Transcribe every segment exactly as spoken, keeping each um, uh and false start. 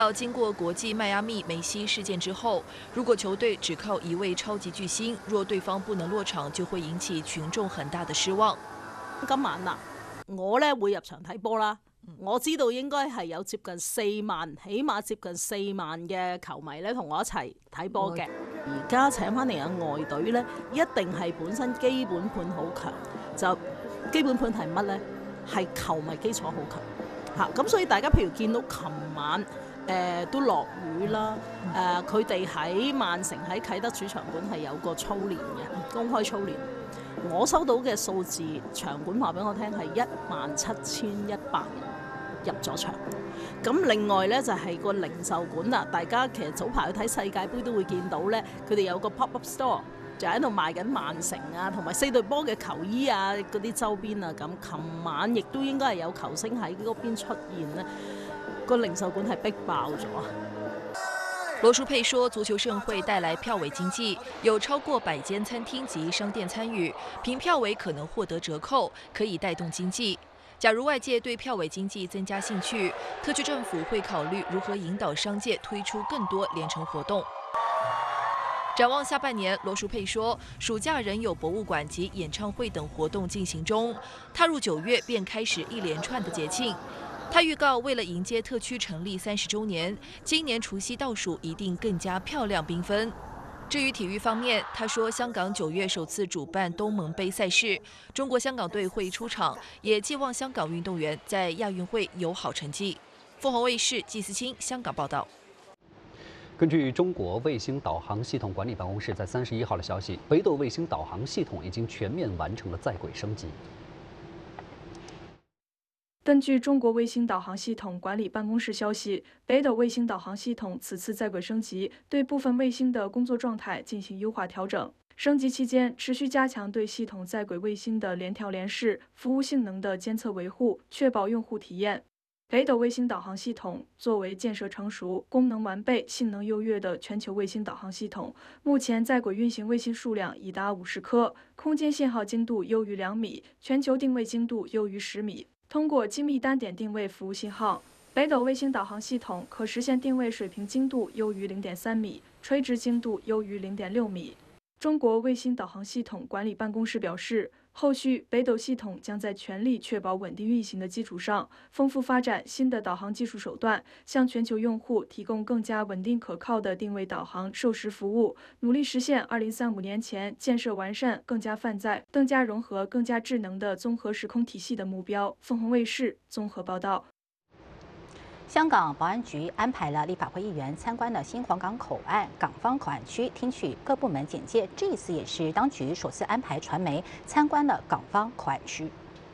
经过国际迈阿密梅西事件之后，如果球队只靠一位超級巨星，若對方不能落場，就會引起群眾很大的失望。 今晚啊，我咧會入場睇波啦。我知道應該係有接近四萬，起碼接近四萬嘅球迷咧同我一齊睇波嘅。而家請翻嚟嘅外隊咧，一定係本身基本盤好強。就基本盤係乜咧？係球迷基礎好強嚇。咁所以大家譬如見到琴晚。誒、呃、都落雨啦，誒佢哋喺曼城喺啟德主場館係有個操練嘅，公開操練。我收到嘅數字，場館話俾我聽係一萬七千一百人入咗場。咁另外咧就係、是、個零售館啦，大家其實早排去睇世界盃都會見到咧，佢哋有個 pop-up store 就喺度賣緊曼城啊，同埋四隊波嘅球衣啊，嗰啲周邊啊咁。琴晚亦都應該係有球星喺嗰邊出現咧。個零售館係逼爆咗。 羅淑佩說，足球盛會帶來票尾經濟，有超過百間餐廳及商店參與，憑票尾可能獲得折扣，可以帶動經濟。假如外界對票尾經濟增加興趣，特區政府會考慮如何引導商界推出更多聯程活動。展望下半年，羅淑佩說，暑假仍有博物館及演唱會等活動進行中，踏入九月便開始一連串的節慶。他預告，為了迎接特區成立三十週年，今年除夕倒數一定更加漂亮繽紛。至於體育方面，他說香港九月首次主辦東盟杯賽事，中國香港隊會出場，也寄望香港運動員在亞運會有好成績。鳳凰衛視季思清香港報道。 根據中國衛星導航系統管理辦公室在三十一號的消息，北斗衛星導航系統已經全面完成了在軌升級。 根據中國衛星導航系統管理辦公室消息，北斗衛星導航系統此次在軌升級，對部分衛星的工作狀態進行優化調整。升級期間，持續加強對系統在軌衛星的聯調聯試、服務性能的監測維護，確保用戶體驗。北斗衛星導航系統作為建設成熟、功能完備、性能優越的全球衛星導航系統，目前在軌運行衛星數量已達五十顆，空間信號精度優於兩米，全球定位精度優於十米。通過精密單點定位服務信號，北斗衛星導航系統可實現定位水平精度優於零點三米，垂直精度優於零點六米。中國衛星導航系統管理辦公室表示，後續北斗系統將在全力確保穩定運行的基礎上，豐富發展新的導航技術手段，向全球用戶提供更加穩定可靠的定位導航授時服務，努力實現二零三五年前建設完善、更加泛在、更加融合、更加智能的綜合時空體系的目標。鳳凰衛視綜合報道。 香港保安局安排了立法會議員參觀了新皇崗口岸港方口岸區，聽取各部門簡介。這一次也是當局首次安排傳媒參觀了港方口岸區。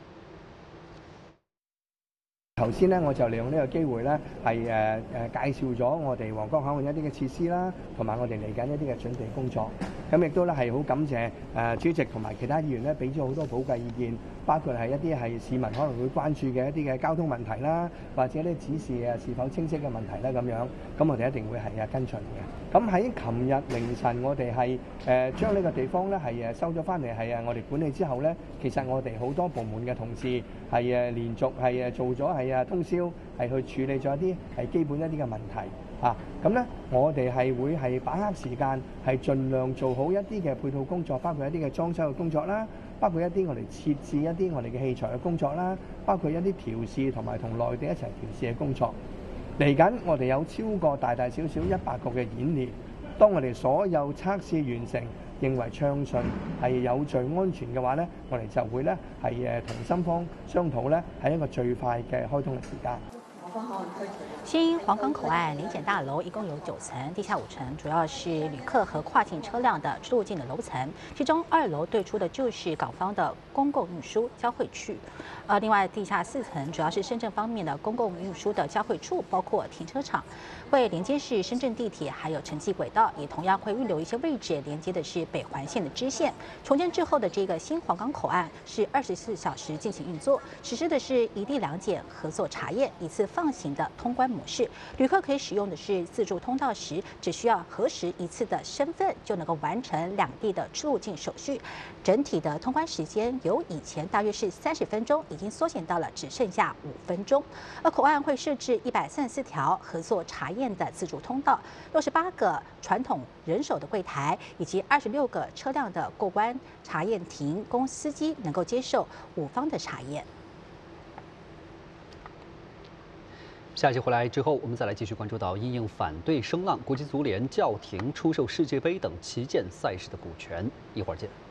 頭先咧，我就利用呢個機會咧，係誒誒介紹咗我哋皇崗口岸一啲嘅設施啦，同埋我哋嚟緊一啲嘅準備工作。咁亦都咧係好感謝誒主席同埋其他議員咧，俾咗好多寶貴意見，包括係一啲係市民可能會關注嘅一啲嘅交通問題啦，或者咧指示誒是否清晰嘅問題咧咁樣。咁我哋一定會係啊跟進嘅。咁喺琴日凌晨，我哋係誒將呢個地方咧係誒收咗翻嚟，係誒我哋管理之後咧，其實我哋好多部門嘅同事係誒連續係誒做咗係啊通宵係去處理咗一啲係基本一啲嘅問題啊。咁咧，我哋係會係把握時間，係盡量做好一啲嘅配套工作，包括一啲嘅裝修嘅工作啦，包括一啲我哋設置一啲我哋嘅器材嘅工作啦，包括一啲調試同埋同內地一齊調試嘅工作。嚟緊，我哋有超過大大小小一百個嘅演練。當我哋所有測試完成，認為暢順係有序安全嘅話咧，我哋就會咧係誒同深方商討咧係一個最快嘅開通嘅時間。 新皇崗口岸聯檢大樓一共有九層，地下五層主要是旅客和跨境車輛的入境的樓層，其中二樓對出的就是港方的公共運輸交匯區，呃，另外地下四層主要是深圳方面的公共運輸的交匯處，包括停車場，會連接是深圳地鐵，還有城際軌道，也同樣會預留一些位置連接的是北環線的支線。重建之後的這個新皇崗口岸是二十四小時進行運作，實施的是一地兩檢合作查驗，一次放行的通關模模式，旅客可以使用的是自助通道时，只需要核实一次的身份，就能够完成两地的出入境手续。整体的通关时间由以前大约是三十分钟，已经缩减到了只剩下五分钟。而口岸会设置一百三十四条合作查验的自助通道，六十八个传统人手的柜台，以及二十六个车辆的过关查验亭，供司机能够接受五方的查验。 下期回来之后，我们再来继续关注到因应反对声浪，国际足联叫停出售世界杯等旗舰赛事的股权。一会儿见。